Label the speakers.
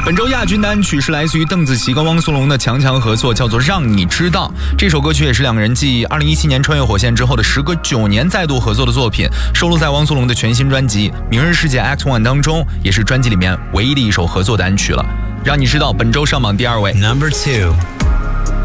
Speaker 1: 本周亚军单曲是来自于邓紫棋跟汪苏泷的强合作，叫做《让你知道》。这首歌曲也是两个人继2017年穿越火线之后的时隔9年再度合作的作品，收录在汪苏泷的全新专辑《明日世界 Act One》当中，也是专辑里面唯一的一首合作单曲了。让你知道本周上榜第2位。
Speaker 2: Number 2